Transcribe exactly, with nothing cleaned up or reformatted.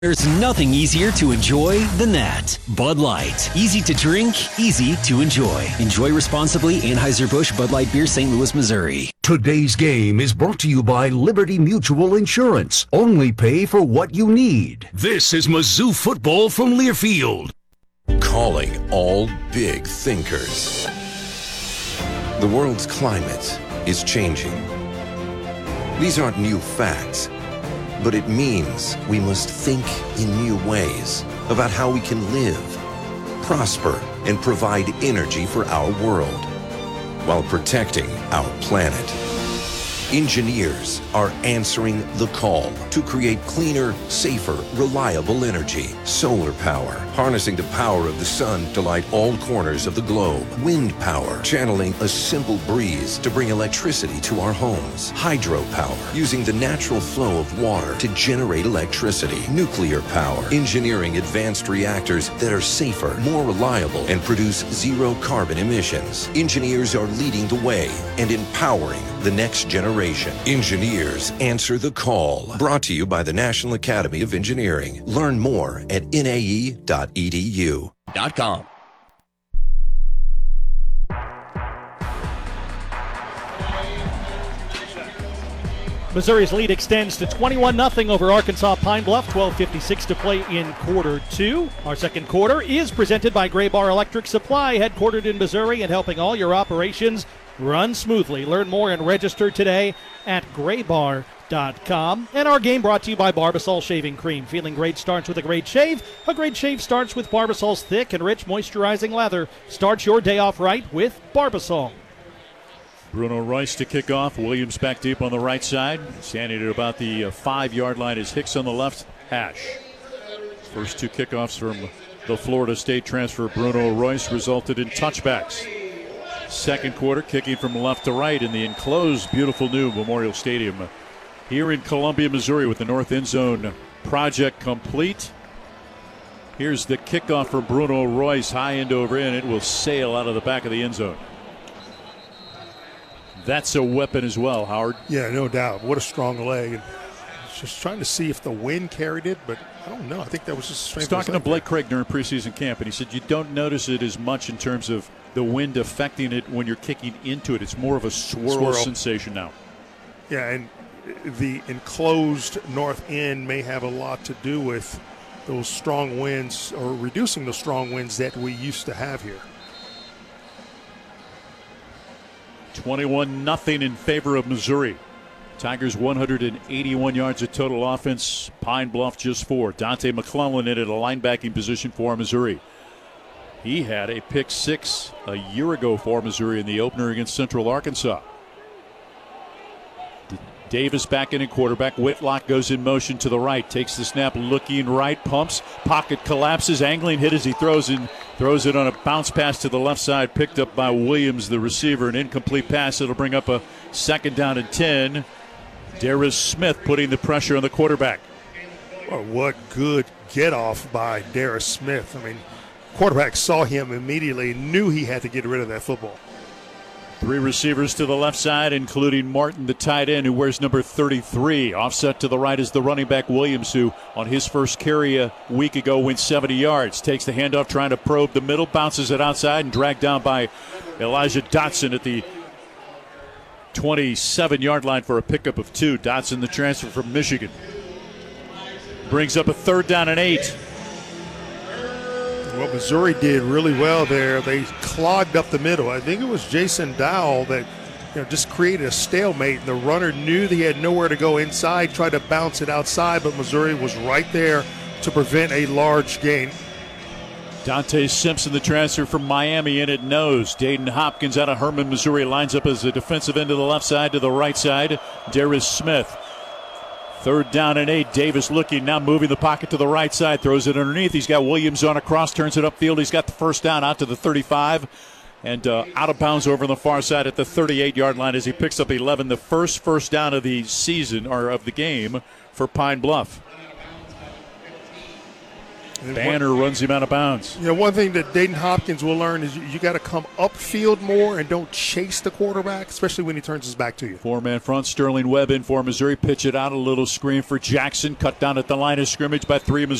There's nothing easier to enjoy than that. Bud Light. Easy to drink, easy to enjoy. Enjoy responsibly. Anheuser-Busch Bud Light Beer, Saint Louis, Missouri. Today's game is brought to you by Liberty Mutual Insurance. Only pay for what you need. This is Mizzou football from Learfield. Calling all big thinkers. The world's climate is changing. These aren't new facts. But it means we must think in new ways about how we can live, prosper, and provide energy for our world while protecting our planet. Engineers are answering the call to create cleaner, safer, reliable energy. Solar power, harnessing the power of the sun to light all corners of the globe. Wind power, channeling a simple breeze to bring electricity to our homes. Hydropower, using the natural flow of water to generate electricity. Nuclear power, engineering advanced reactors that are safer, more reliable, and produce zero carbon emissions. Engineers are leading the way and empowering the next generation. Engineers answer the call. Brought to you by the National Academy of Engineering. Learn more at N A E dot E D U. .com. Missouri's lead extends to twenty-one nothing over Arkansas Pine Bluff. twelve fifty-six to play in quarter two. Our second quarter is presented by Gray Bar Electric Supply, headquartered in Missouri and helping all your operations run smoothly. Learn more and register today at gray bar dot com. And our game brought to you by Barbasol Shaving Cream. Feeling great starts with a great shave. A great shave starts with Barbasol's thick and rich moisturizing lather. Start your day off right with Barbasol. Bruno Royce to kick off. Williams back deep on the right side. Standing at about the uh, five-yard line is Hicks on the left. Hash. First two kickoffs from the Florida State transfer Bruno Royce resulted in touchbacks. Second quarter, kicking from left to right in the enclosed, beautiful new Memorial Stadium here in Columbia, Missouri, with the north end zone project complete. Here's the kickoff for Bruno Royce, high end over in. It will sail out of the back of the end zone. That's a weapon as well, Howard. Yeah, no doubt. What a strong leg. And just trying to see if the wind carried it, but I don't know. I think that was just strength. I was talking to Blake Craig during preseason camp, and he said you don't notice it as much in terms of the wind affecting it when you're kicking into it. It's more of a swirl, swirl. sensation now. Yeah, and the enclosed north end may have a lot to do with those strong winds or reducing the strong winds that we used to have here. twenty-one nothing in favor of Missouri. Tigers one hundred eighty-one yards of total offense. Pine Bluff just four. Dante McClellan in at a linebacking position for Missouri. He had a pick six a year ago for Missouri in the opener against Central Arkansas. Davis back in at quarterback. Whitlock goes in motion to the right. Takes the snap, looking right, pumps. Pocket collapses. Angling hit as he throws in. Throws it on a bounce pass to the left side. Picked up by Williams, the receiver. An incomplete pass. It'll bring up a second down and ten. Darius Smith putting the pressure on the quarterback. Well, what good get off by Darius Smith. I mean, quarterback saw him immediately, knew he had to get rid of that football. Three receivers to the left side, including Martin, the tight end, who wears number thirty-three. Offset to the right is the running back Williams, who on his first carry a week ago went seventy yards. Takes the handoff, trying to probe the middle, bounces it outside, and dragged down by Elijah Dotson at the twenty-seven-yard line for a pickup of two. Dotson, the transfer from Michigan. Brings up a third down and eight. What Missouri did really well there, they clogged up the middle. I think it was Jason Dowell that you know, just created a stalemate. The runner knew that he had nowhere to go inside, tried to bounce it outside, but Missouri was right there to prevent a large gain. Dante Simpson, the transfer from Miami, in at nose. Dayton Hopkins out of Herman, Missouri, lines up as a defensive end to the left side, to the right side. Darius Smith. Third down and eight. Davis looking, now moving the pocket to the right side. Throws it underneath. He's got Williams on a cross, turns it upfield. He's got the first down out to the thirty-five. And uh, out of bounds over on the far side at the thirty-eight-yard line as he picks up eleven. The first first down of the season, or of the game, for Pine Bluff. Banner runs him out of bounds. You know, one thing that Dayton Hopkins will learn is you, you got to come upfield more and don't chase the quarterback, especially when he turns his back to you. Four-man front, Sterling Webb in for Missouri. Pitch it out, a little screen for Jackson. Cut down at the line of scrimmage by three.